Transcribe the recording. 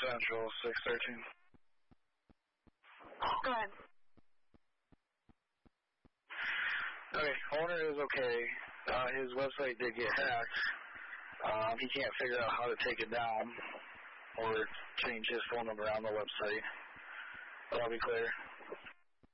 Central, 613. Go ahead. Okay, owner is okay. His website did get hacked. He can't figure out how to take it down or change his phone number on the website. That'll be clear.